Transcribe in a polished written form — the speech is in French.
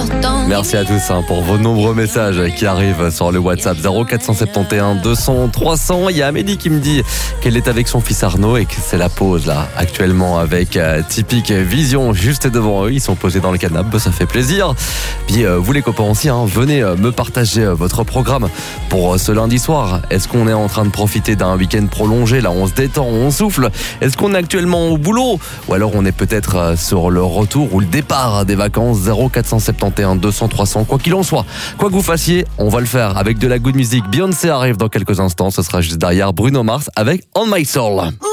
Merci à tous pour vos nombreux messages qui arrivent sur le WhatsApp 0471 200 300. Il y a Amélie qui me dit qu'elle est avec son fils Arnaud et que c'est la pause là actuellement avec Typique Vision juste devant eux. Ils sont posés dans le canapé, ça fait plaisir. Puis vous les copains aussi, venez me partager votre programme pour ce lundi soir. Est-ce qu'on est en train de profiter d'un week-end prolongé? Là on se détend, on souffle. Est-ce qu'on est actuellement au boulot? Ou alors on est peut-être sur le retour ou le départ des vacances? 0471 200 300. Quoi qu'il en soit, quoi que vous fassiez, on va le faire avec de la good music. Beyoncé arrive dans quelques instants. Ce sera juste derrière Bruno Mars avec On My Soul.